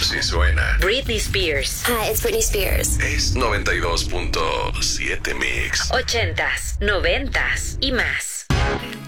Así suena. Britney Spears. Hi, it's Britney Spears. Es 92.7 Mix. 80s, 90s y más.